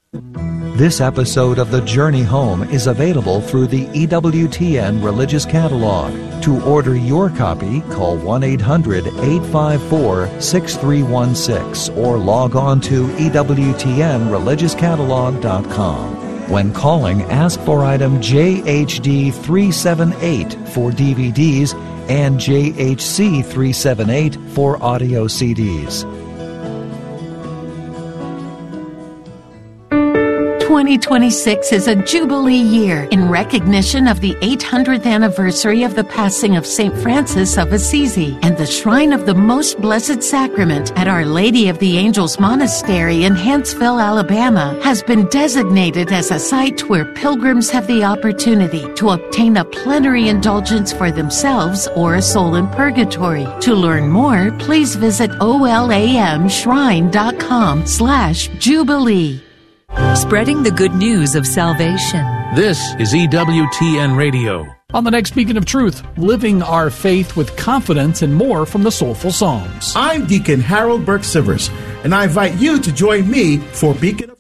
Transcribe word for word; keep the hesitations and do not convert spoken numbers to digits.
This episode of The Journey Home is available through the E W T N Religious Catalog. To order your copy, call one eight hundred, eight five four, six three one six or log on to E W T N religious catalog dot com. When calling, ask for item J H D three seven eight for D V Ds and J H C three seven eight for audio C Ds. twenty twenty-six is a Jubilee year in recognition of the eight hundredth anniversary of the passing of Saint Francis of Assisi, and the Shrine of the Most Blessed Sacrament at Our Lady of the Angels Monastery in Huntsville, Alabama, has been designated as a site where pilgrims have the opportunity to obtain a plenary indulgence for themselves or a soul in purgatory. To learn more, please visit olamshrine.com slash Jubilee. Spreading the good news of salvation. This is E W T N Radio. On the next Beacon of Truth, living our faith with confidence and more from the Soulful Psalms. I'm Deacon Harold Burke Sivers, and I invite you to join me for Beacon of